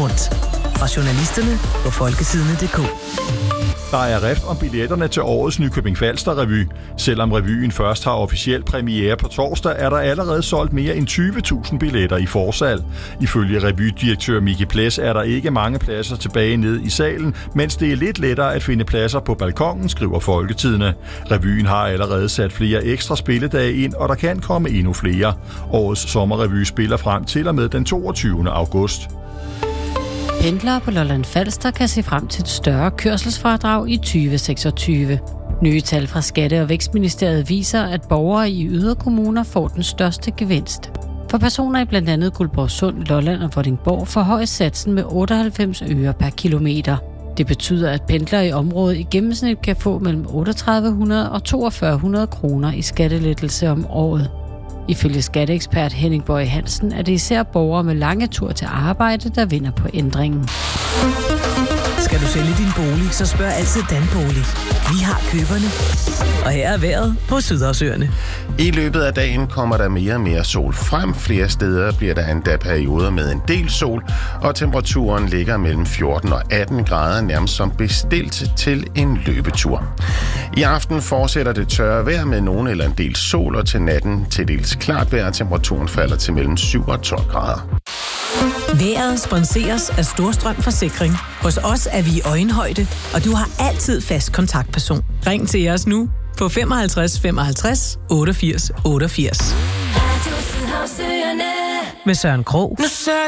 rundt. Fra journalisterne på folketidene.dk. Der er rift om billetterne til årets Nykøbing Falster Revy. Selvom revyen først har officiel premiere på torsdag, er der allerede solgt mere end 20.000 billetter i forsalg. Ifølge revydirektør Micke Ples er der ikke mange pladser tilbage ned i salen, mens det er lidt lettere at finde pladser på balkongen, skriver Folketidene. Revyen har allerede sat flere ekstra spilledage ind, og der kan komme endnu flere. Årets sommerrevy spiller frem til og med den 22. august. Pendlere på Lolland Falster kan se frem til et større kørselsfradrag i 2026. Nye tal fra Skatte- og Vækstministeriet viser, at borgere i yderkommuner får den største gevinst. For personer i blandt andet Guldborgsund, Lolland og Vordingborg forhøjes satsen med 98 øre per kilometer. Det betyder, at pendlere i området i gennemsnit kan få mellem 3800 og 4200 kroner i skattelettelse om året. Ifølge skatteekspert Henning Boye Hansen er det især borgere med lange tur til arbejde, der vinder på ændringen. Skal du sælge din bolig, så spørg altid Danbolig. Vi har køberne. Og her er vejret på Sydhavsøerne. I løbet af dagen kommer der mere og mere sol frem. Flere steder bliver der endda perioder med en del sol, og temperaturen ligger mellem 14 og 18 grader, nærmest som bestilt til en løbetur. I aften fortsætter det tørre vejr med nogen eller en del sol, og til natten til dels klart vejr. Temperaturen falder til mellem 7 og 12 grader. Vejret sponseres af Storstrøm Forsikring. Hos os er vi i øjenhøjde, og du har altid fast kontaktperson. Ring til os nu på 55 55 88 88. Med Søren Krog.